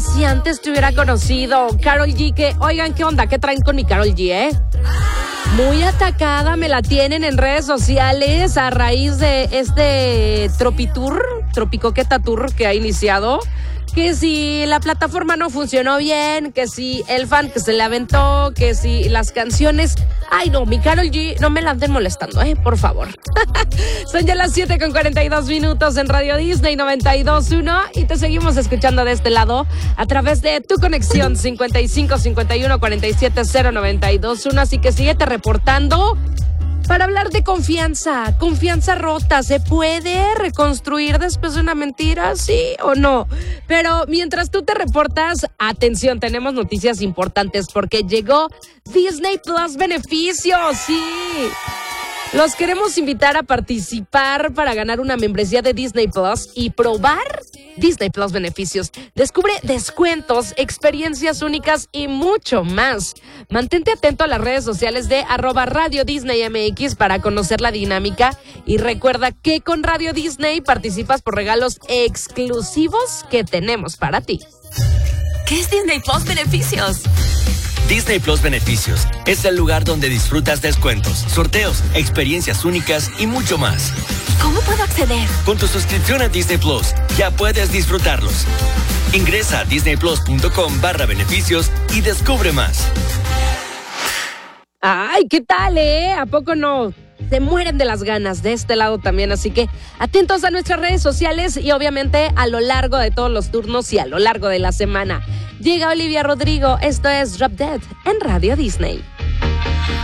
si antes te hubiera conocido. Karol G, que, oigan, ¿qué onda? ¿Qué traen con mi Karol G, Muy atacada, me la tienen en redes sociales a raíz de este Tropicoqueta Tour que ha iniciado. Que si la plataforma no funcionó bien, que si el fan que se le aventó, que si las canciones... Ay, no, mi Karol G, no me la anden molestando, por favor. Son ya las 7:42 en Radio Disney 92.1 y te seguimos escuchando de este lado a través de tu conexión 55 51 47 092.1. Así que síguete reportando para hablar de confianza rota. ¿Se puede reconstruir después de una mentira? ¿Sí o no? Pero mientras tú te reportas, atención, tenemos noticias importantes porque llegó Disney Plus Beneficios, sí. Los queremos invitar a participar para ganar una membresía de Disney Plus y probar Disney Plus Beneficios. Descubre descuentos, experiencias únicas y mucho más. Mantente atento a las redes sociales de @RadioDisneyMX para conocer la dinámica y recuerda que con Radio Disney participas por regalos exclusivos que tenemos para ti. ¿Qué es Disney Plus Beneficios? Disney Plus Beneficios es el lugar donde disfrutas descuentos, sorteos, experiencias únicas y mucho más. ¿Cómo puedo acceder? Con tu suscripción a Disney Plus ya puedes disfrutarlos. Ingresa a disneyplus.com/beneficios y descubre más. Ay, ¿qué tal, ¿A poco no? Se mueren de las ganas de este lado también, así que atentos a nuestras redes sociales y obviamente a lo largo de todos los turnos y a lo largo de la semana. Llega Olivia Rodrigo, esto es Drop Dead en Radio Disney.